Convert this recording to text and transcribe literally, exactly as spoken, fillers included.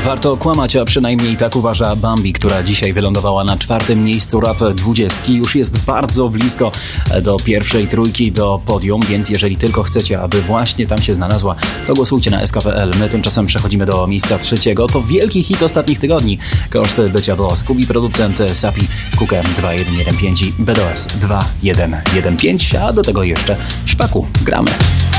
Warto kłamać, a przynajmniej tak uważa Bambi, która dzisiaj wylądowała na czwartym miejscu rap dwudziestki. Już jest bardzo blisko do pierwszej trójki, do podium, więc jeżeli tylko chcecie, aby właśnie tam się znalazła, to głosujcie na S K P L. My tymczasem przechodzimy do miejsca trzeciego. To wielki hit ostatnich tygodni. Koszt bycia było Scooby, producent Sapi, Kukę dwa jeden jeden pięć i B D O S dwa jeden jeden pięć, a do tego jeszcze Szpaku. Gramy.